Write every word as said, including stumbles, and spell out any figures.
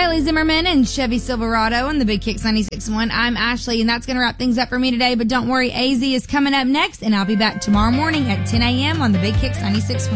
Bailey Zimmerman and Chevy Silverado on the Big Kicks ninety-six point one. I'm Ashley, and that's going to wrap things up for me today. But don't worry, A Z is coming up next, and I'll be back tomorrow morning at ten a.m. on the Big Kicks ninety-six point one.